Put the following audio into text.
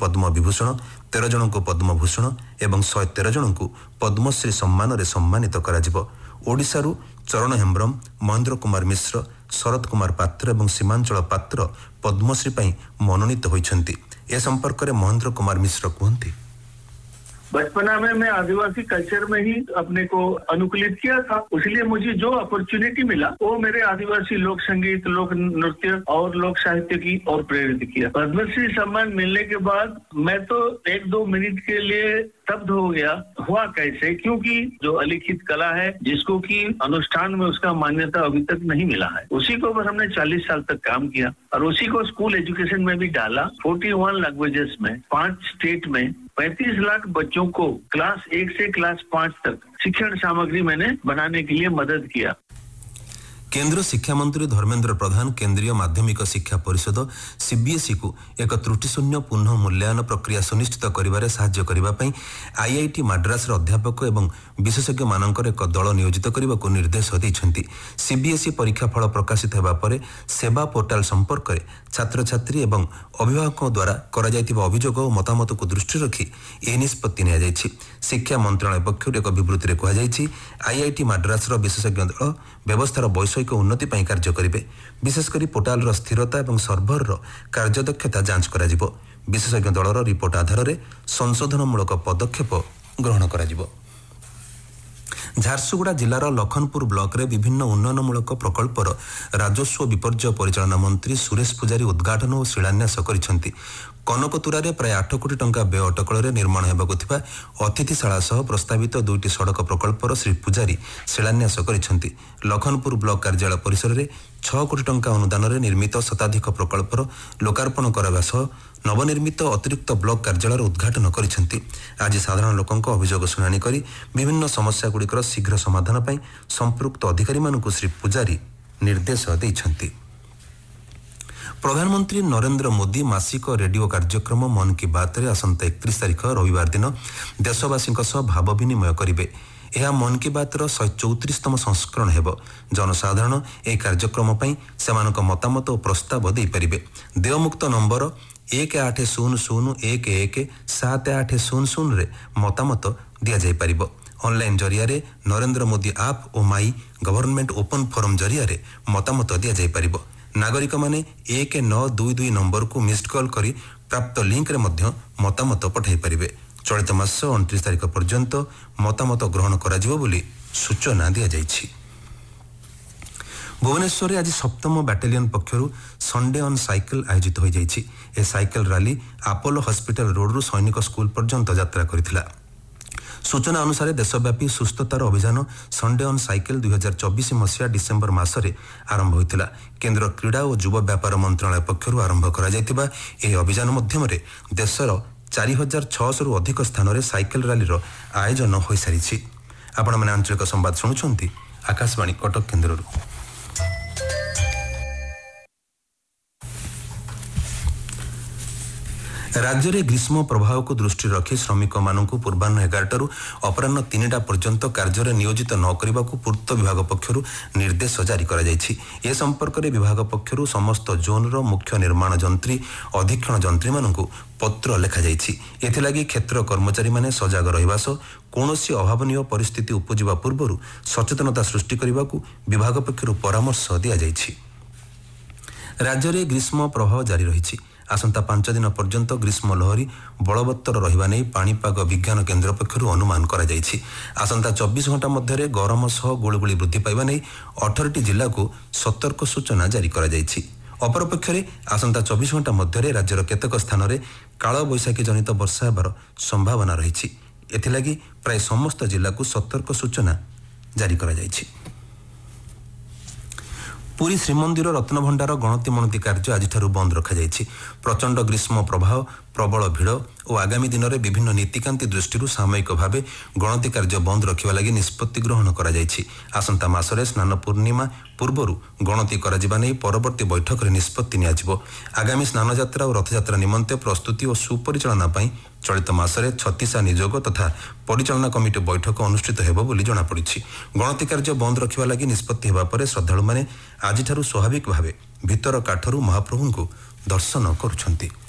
पद्म विभूषण 13 जन को पद्म भूषण एवं 113 जन को पद्मश्री सम्मान रे सम्मानित कराजिबो। ओडिशारू चरण हेम्ब्रम, महेंद्र कुमार मिश्र, शरद कुमार पात्र एवं सीमांचल पात्र पद्मश्री पई मनोनीत होइछंती। ए संपर्क रे महेंद्र कुमार मिश्र कहंती, बचपना में मैं आदिवासी कल्चर में ही अपने को अनुकूलित किया था, इसलिए मुझे जो अपॉर्चुनिटी मिला वो मेरे आदिवासी लोक संगीत, लोक नृत्य और लोक साहित्य की ओर प्रेरित किया। पद्मश्री सम्मान मिलने के बाद मैं तो 1-2 मिनट के लिए स्तब्ध हो गया। हुआ कैसे? क्योंकि जो अलिखित कला है, जिसको कि अनुष्ठान में उसका मान्यता अभी तक नहीं मिला है, उसी को बस हमने 40 साल तक काम किया और उसी को स्कूल एजुकेशन में भी डाला। 41 लैंग्वेजेस में 5 स्टेट में 35 लाख बच्चों को क्लास 1 से क्लास 5 तक शिक्षण सामग्री मैंने बनाने के लिए मदद किया। केंद्र शिक्षा मंत्री धर्मेंद्र प्रधान केंद्रीय माध्यमिक शिक्षा परिषद सीबीएसई को एक त्रुटिशून्य पुनः मूल्यांकन प्रक्रिया सुनिश्चित करिबारे सहाय्य करिबा पई आईआईटी मद्रास अध्यापक एवं विशेषज्ञ मानकर एक दल नियोजित करने निर्देश दैछंती। सीबीएसई परीक्षा फल प्रकाशित हेबा परे सेवा पोर्टाल संपर्क में छात्र छात्री एवं अभिभावकों द्वारा करा जायतिबा अभियोग और मतामत को दृष्टि रखी यह निष्पत्ति निया जायछि। शिक्षा मंत्रालय पक्षर एक विवृत्ति में कहुଯାଇଛି, आईआईटी मद्रास विशेषज्ञ दल व्यवस्थार वैषयिक उन्नति पई कार्य करिवे। विशेषकर पोर्टाल स्थिरता और सर्भर कार्यदक्षता जांच कराजिबो। विशेषज्ञ दलर रिपोर्ट आधार में संशोधनमूलक पदक्षेप ग्रहण कराजिबो। झारसुगुड़ा जिलार लखनपुर ब्लॉक रे विभिन्न उन्नयनमूलक प्रकल्पर राजस्व विपर्यय परिचालना मंत्री सुरेश पुजारी उद्घाटन और शिलान्यास करिसेंती। कनकतुरा रे प्राय 8 कोटी टंका व्यय अटकल निर्माण हेबाकु थिबा अतिथिशाला सह प्रस्तावित 2टी सड़क प्रकल्पर श्री पुजारी शिलान्यास करिसेंती। लखनपुर ब्लॉक कार्यालय परिसर रे 6 कोटी टंका अनुदान रे निर्मित शताधिक प्रकल्पर लोकार्पण करावा सह नवनिर्मित अतिरिक्त ब्लॉक कार्यालय उद्घाटन करिसेंती। आज साधारण लोकंक अभियोग शुणाणी करी विभिन्न समस्या गुड़िकर शीघ्र समाधान पई संपृक्त अधिकारी मानकु श्री पुजारी निर्देश दैछंती। प्रधानमंत्री नरेंद्र मोदी मासिक रेडियो कार्यक्रम मन की बात रे आसंता 31 तारिख रविवार दिन देशवासी भाव विनिमय करिवे। यह मन की बात 134तम संस्करण हेबो। जनसाधारण ए कार्यक्रम पई सेमानक मतामत और प्रस्ताव दे परिबे। देयमुक्त नंबर 1800117800 रे मतामत दिया जाय परिबो। ऑनलाइन जरिया रे नरेंद्र मोदी ऐप और माई गवर्नमेंट ओपन फोरम जरिया रे मतामत दिया जाय परिबो। नागरिक माने 1922 नंबर को मिस्ड कॉल करी प्राप्त लिंक रे मध्य मतामत पठाई परिबे। चलित मास 29 तारिख पर्यंत मतामत ग्रहण कराजिबो बोली सूचना दिया जायछि। भुवनेश्वर में आज 7म बैटालियन पक्षरु संडे ऑन साइकिल आयोजित हो जायछि। ए cycle rally Apollo hospital road रु सैनिक स्कूल पर्यंत यात्रा करिथिला। सूचना अनुसार देशव्यापी सुस्थतार अभियान संडे ऑन साइकिल 2024 मसीहा डिसेम्बर मासरे आरंभ होइतिला। केंद्र क्रीड़ा और युवा व्यापार मंत्रालय पक्षरु आरंभ करा जायतिबा एही अभियान मध्यम रे देशर 4600 रु अधिक स्थान रे साइकिल रैलीर आयोजन होई सारिछि। आपण माने आंचलिक संवाद सुनुछंती आकाशवाणी कटक केंद्ररु। राज्य में ग्रीष्म प्रभाव को दृष्टि रखी श्रमिक मानक पूर्वाह्न 11 अपराह्न 3टा पर्यंत कार्य नियोजित न करने को पूर्त विभाग पक्षर निर्देश जारी कर ए संपर्क में विभाग पक्षर समस्त जोन मुख्य निर्माण जंत्री अधीक्षण जंत्री मानक पत्र लिखा जाइछि। क्षेत्र कर्मचारी माने सजग रहिबा सह कौनसी अभावनीय परिस्थिति उपजिबा पूर्व सचेतनता सृष्टि करने को विभाग पक्षर परामर्श दिया जाइछि। राज्य में ग्रीष्म प्रभाव जारी रही। आसंता 5 दिन पर्यंत ग्रीष्म लहरी बलवत्तर रहिबा नै पाणीपाग विज्ञान केन्द्र पक्षरु अनुमान करा जाइछि। आसंता 24 घंटा मध्यरे गरम सह गुळगुळी वृद्धि पाइबा नै 18टी जिल्ला को सतर्क सूचना जारी करा जाइछि। अपरपक्षरे आसंता 24 घंटा मध्यरे राज्यर केतक स्थान रे काଳ बैशाखी जनित वर्षा हेबार संभावना रहिछि। एथिलागि प्राय समस्त जिल्ला को सतर्क सूचना जारी करा जाइछि। पुरी श्रीमंदिर रत्नभंडार गणति मनति कार्य आज बंद रखा जाइछि। प्रचंड ग्रीष्म प्रभाव प्रबल भिड़ और आगामी दिन में विभिन्न नीतिकांति दृष्टि सामयिक भाव गणति कार्य बंद रखा लगी निष्पत्ति ग्रहण करा जाइछि। आसंता मासरे स्नान पूर्णिमा पूर्व गणति करा नै परवर्ती बैठक में निष्पत्ति नियाजिबो। आगामी स्नान यात्रा और रथयात्रा निमंते प्रस्तुति और सुपरिचालना पई चलित मासरे 36 नियोग तथा परिचालना कमिटी बैठक अनुष्ठित हेबो बोली जणा पड़िछि। गणति कार्य बंद रखा लगी निष्पत्ति हेबा परे श्रद्धालु माने आज स्वाभाविक भावे भितर काठरू महाप्रभु को दर्शन करुछंती।